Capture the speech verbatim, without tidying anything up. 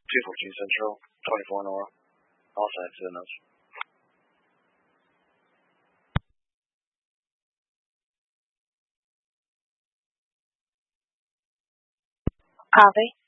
two fourteen Central, twenty-four North. All sides in us. Copy.